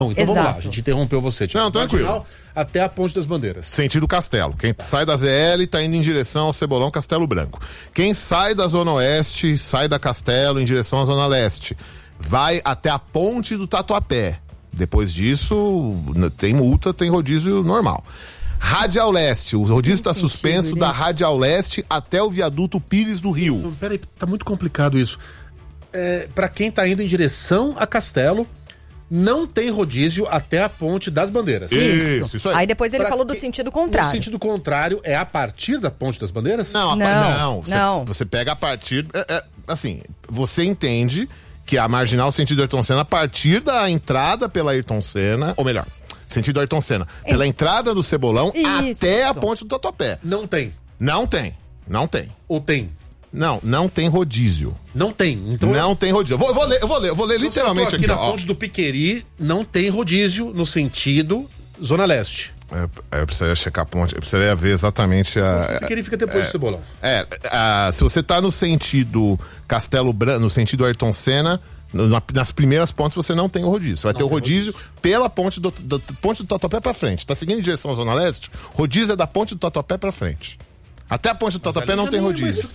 Então vamos lá, a gente interrompeu você. Não, tranquilo. Marginal até a Ponte das Bandeiras. Sentido Castelo. Quem sai da ZL tá indo em direção ao Cebolão, Castelo Branco. Quem sai da Zona Oeste, sai da Castelo em direção à Zona Leste. Vai até a Ponte do Tatuapé. Depois disso, tem multa, tem rodízio normal. Radial Leste, o rodízio está suspenso da Radial Leste até o viaduto Pires do Rio. Peraí, tá muito complicado isso. Pra quem tá indo em direção a Castelo, não tem rodízio até a Ponte das Bandeiras. Isso aí. Aí depois ele falou do sentido contrário. O sentido contrário é a partir da Ponte das Bandeiras? Não. Você pega a partir... assim, você entende que a marginal sentido Ayrton Senna, a partir da entrada pela Ayrton Senna, ou melhor, sentido Ayrton Senna, pela entrada do Cebolão até a Ponte do Tatuapé. Não tem. Não tem. Ou tem? Não tem rodízio. Não tem. Então não tem rodízio. Eu vou ler literalmente aqui. Na Ponte do Piqueri não tem rodízio no sentido Zona Leste. Eu precisaria checar a ponte, eu precisaria ver exatamente o Piqueri fica depois do Cebolão. Se você tá no sentido Castelo Branco, no sentido Ayrton Senna, nas primeiras pontes você não tem o rodízio. Você vai ter o rodízio pela ponte do Tatuapé pra frente. Tá seguindo em direção à Zona Leste? Rodízio é da ponte do Tatuapé pra frente. Até a ponte do Tatuapé não tem rodízio. Isso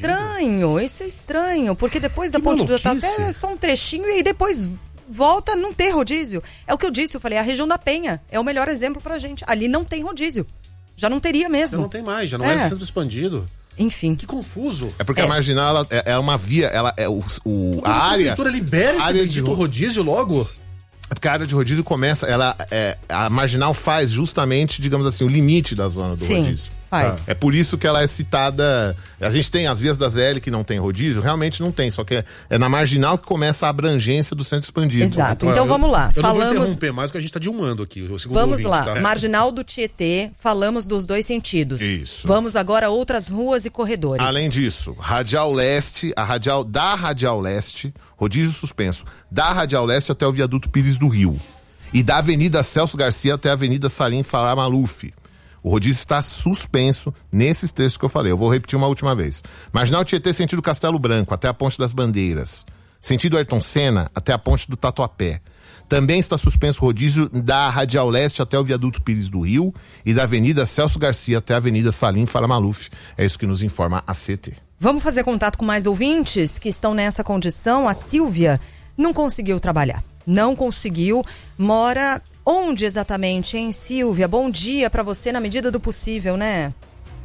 é estranho, porque depois da ponte do Tatuapé é só um trechinho e aí depois volta a não ter rodízio. É o que eu disse, eu falei, a região da Penha é o melhor exemplo pra gente. Ali não tem rodízio. Já não teria mesmo. Já não tem mais, já não é centro expandido. Enfim. Que confuso. É porque a marginal é uma via, ela é a área. A prefeitura libera esse bendito rodízio logo? É porque a área de rodízio começa, a marginal faz justamente, digamos assim, o limite da zona do rodízio. Faz. É por isso que ela é citada. A gente tem as vias da ZL que não tem rodízio, realmente não tem, só que é na marginal que começa a abrangência do centro expandido. Exato. Então vamos lá. Eu não vou interromper mais, porque a gente tá de um ano aqui. Vamos lá. Tá? Marginal do Tietê, falamos dos dois sentidos. Isso. Vamos agora a outras ruas e corredores. Além disso, Radial Leste, da Radial Leste, rodízio suspenso, da Radial Leste até o viaduto Pires do Rio. E da Avenida Celso Garcia até a Avenida Salim Farah Maluf. O rodízio está suspenso nesses trechos que eu falei. Eu vou repetir uma última vez. Marginal Tietê, sentido Castelo Branco, até a Ponte das Bandeiras. Sentido Ayrton Senna, até a Ponte do Tatuapé. Também está suspenso o rodízio da Radial Leste até o viaduto Pires do Rio e da Avenida Celso Garcia até a Avenida Salim Farah Maluf. É isso que nos informa a CT. Vamos fazer contato com mais ouvintes que estão nessa condição. A Silvia não conseguiu trabalhar. Não conseguiu. Mora... Onde exatamente, hein, Silvia? Bom dia para você na medida do possível, né?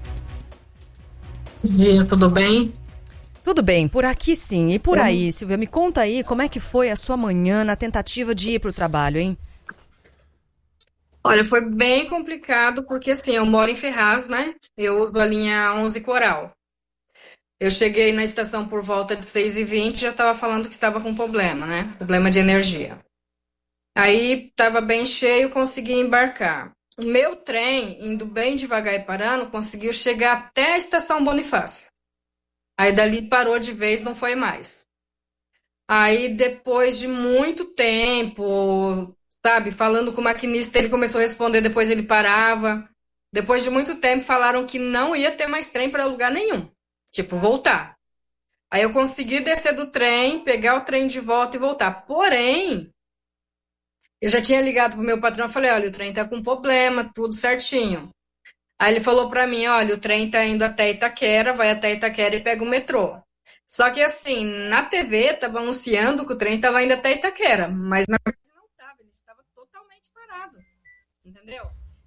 Bom dia, tudo bem? Tudo bem, por aqui sim. E por aí, Silvia, me conta aí como é que foi a sua manhã na tentativa de ir pro trabalho, hein? Olha, foi bem complicado porque assim, eu moro em Ferraz, né? Eu uso a linha 11 Coral. Eu cheguei na estação por volta de 6h20 e já estava falando que estava com problema, né? Problema de energia. Aí estava bem cheio, consegui embarcar. O meu trem, indo bem devagar e parando, conseguiu chegar até a estação Bonifácio. Aí dali parou de vez, não foi mais. Aí depois de muito tempo, sabe, falando com o maquinista, ele começou a responder, depois ele parava. Depois de muito tempo falaram que não ia ter mais trem para lugar nenhum. Tipo, voltar. Aí eu consegui descer do trem, pegar o trem de volta e voltar. Porém... eu já tinha ligado pro meu patrão e falei, olha, o trem tá com problema, tudo certinho. Aí ele falou pra mim, olha, o trem tá indo até Itaquera, vai até Itaquera e pega o metrô. Só que assim, na TV tava anunciando que o trem tava indo até Itaquera, mas na verdade não tava, ele estava totalmente parado. Entendeu?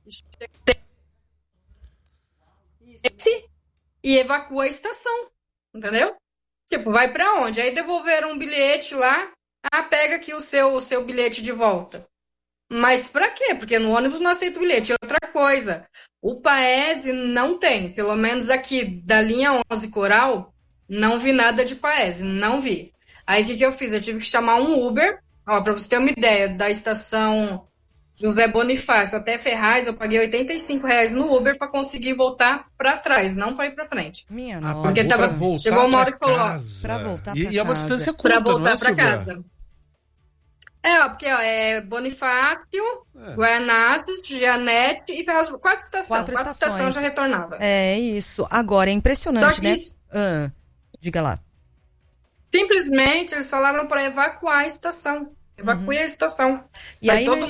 E evacua a estação, entendeu? Tipo, vai pra onde? Aí devolveram um bilhete lá, pega aqui o seu bilhete de volta. Mas pra quê? Porque no ônibus não aceita o bilhete. Outra coisa, o Paese não tem. Pelo menos aqui da linha 11 Coral, não vi nada de Paese, não vi. Aí o que eu fiz? Eu tive que chamar um Uber. Ó, pra você ter uma ideia, da estação José Bonifácio até Ferraz, eu paguei R$85 no Uber pra conseguir voltar pra trás, não pra ir pra frente. Minha nossa. Porque chegou uma hora que falou, pra voltar pra casa. E é uma distância curta, pra voltar não é, pra Silvia? casa. Porque é Bonifácio, Guaianazes, Gianete e Ferraz. Quatro estações já retornava. É isso. Agora, é impressionante, Só né? que Diga lá. simplesmente eles falaram para evacuar a estação. Evacue a estação. E Sai aí, todo